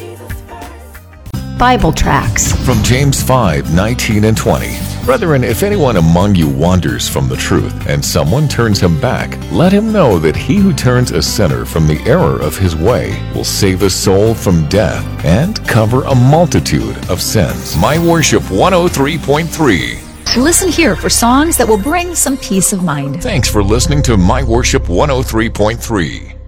Bible tracts. From James 5:19 and 20. Brethren, if anyone among you wanders from the truth, and someone turns him back, let him know that he who turns a sinner from the error of his way will save a soul from death and cover a multitude of sins. My Worship 103.3. Listen here for songs that will bring some peace of mind. Thanks for listening to My Worship 103.3.